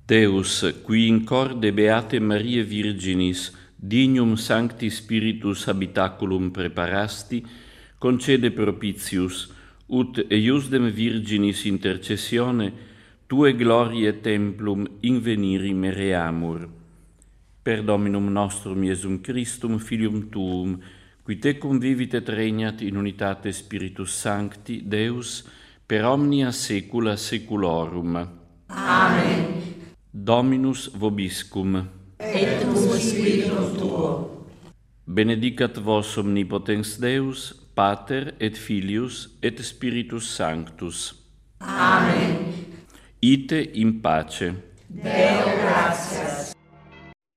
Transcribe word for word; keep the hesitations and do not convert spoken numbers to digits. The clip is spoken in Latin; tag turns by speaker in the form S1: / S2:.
S1: Deus, qui in corde beate Mariae Virginis, dignum Sancti Spiritus habitaculum preparasti, concede propitius, ut eiusdem Virginis intercessione, Tue gloriae templum inveniri mereamur. Per Dominum nostrum Iesum Christum, Filium Tuum, qui te convivit et regnat in unitate Spiritus Sancti, Deus, per omnia saecula saeculorum.
S2: Amen.
S1: Dominus vobiscum.
S2: Et cum spiritu tuo.
S1: Benedicat vos omnipotens Deus, Pater et Filius et Spiritus Sanctus.
S2: Amen.
S1: Ite in pace.
S2: Deo gratias.